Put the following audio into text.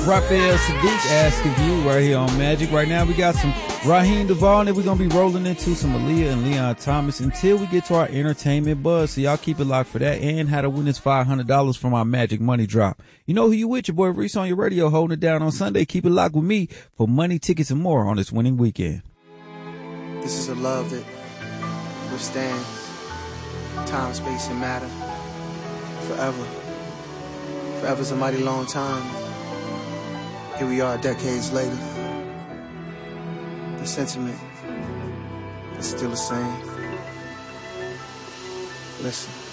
Raphael Sadiq asking you right here on Magic. Right now we got some Raheem DeVaughn, and we're going to be rolling into some Aaliyah and Leon Thomas until we get to our entertainment buzz. So y'all keep it locked for that and how to win this $500 from our Magic Money Drop. You know who you with, your boy Reese on your radio, holding it down on Sunday. Keep it locked with me for money, tickets, and more on this winning weekend. This is a love that withstands time, space, and matter forever. Forever's a mighty long time. Here we are decades later. The sentiment is still the same. Listen.